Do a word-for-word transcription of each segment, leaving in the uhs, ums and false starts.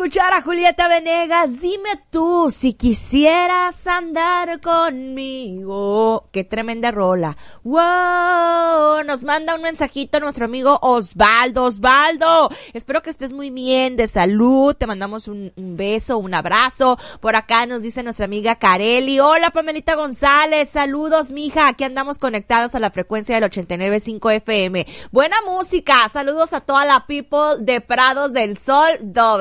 escuchar a Julieta Venegas. Dime tú si quisieras andar conmigo. Qué tremenda rola. Wow, nos manda un mensajito nuestro amigo Osvaldo. Osvaldo, espero que estés muy bien, de salud. Te mandamos un, un beso, un abrazo. Por acá nos dice nuestra amiga Kareli. Hola, Pamelita González. Saludos, mija. Aquí andamos conectadas a la frecuencia del ochenta y nueve punto cinco F M. Buena música. Saludos a toda la people de Prados del Sol.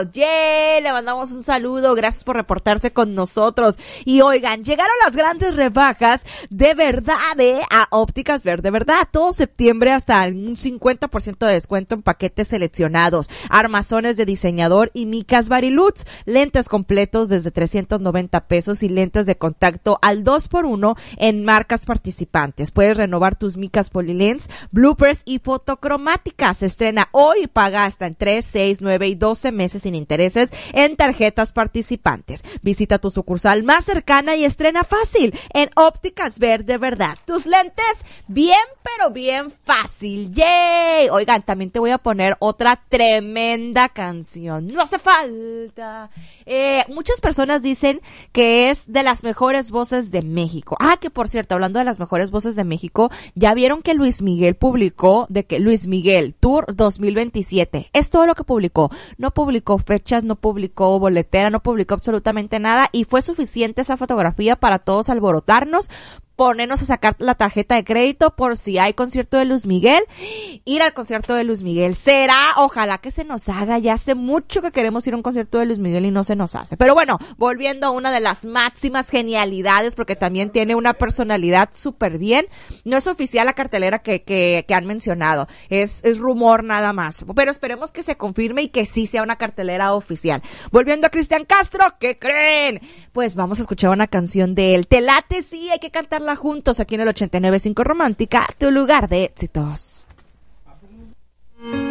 Yeah, le mandamos un saludo, gracias por reportarse con nosotros. Y oigan, llegaron las grandes rebajas de verdad, ¿eh? A Ópticas Verde, ¿verdad? Todo septiembre hasta un cincuenta por ciento de descuento en paquetes seleccionados, armazones de diseñador y micas Varilux, lentes completos desde trescientos noventa pesos y lentes de contacto al dos por uno en marcas participantes. Puedes renovar tus micas Polylens, bloopers y fotocromáticas. Se estrena hoy y paga hasta en tres, seis, nueve y doce meses sin intereses en tarjetas participantes. Visita tu sucursal más cercana y estrena fácil en Ópticas Verde, ¿verdad? Tus lentes bien, pero bien fácil. ¡Yay! Oigan, también te voy a poner otra tremenda canción. No hace falta. Eh, muchas personas dicen que es de las mejores voces de México. Ah, que por cierto, hablando de las mejores voces de México, ya vieron que Luis Miguel publicó de que Luis Miguel Tour dos mil veintisiete. Es todo lo que publicó. No publicó fechas, no publicó boletera, no publicó absolutamente nada y fue suficiente esa fotografía para todos alborotarnos, ponernos a sacar la tarjeta de crédito por si hay concierto de Luis Miguel, ir al concierto de Luis Miguel. Será, ojalá que se nos haga, ya hace mucho que queremos ir a un concierto de Luis Miguel y no se nos hace. Pero bueno, volviendo a una de las máximas genialidades, porque también tiene una personalidad súper bien, no es oficial la cartelera que, que, que han mencionado, es, es rumor nada más, pero esperemos que se confirme y que sí sea una cartelera oficial. Volviendo a Cristian Castro, ¿qué creen? Pues vamos a escuchar una canción de él. ¿Te late? Sí, hay que cantarla juntos aquí en el ochenta y nueve punto cinco Romántica, tu lugar de éxitos.